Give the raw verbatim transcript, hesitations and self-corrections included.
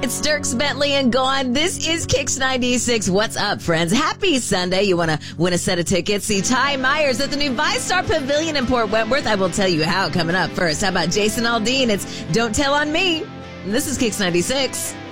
It's Dierks Bentley and Gone. This is Kicks ninety-six. What's up, friends? Happy Sunday. You want to win a set of tickets? See Ty Myers at the new VyStar Pavilion in Port Wentworth. I will tell you how coming up first. How about Jason Aldean? It's Don't Tell on Me. And this is Kicks ninety-six.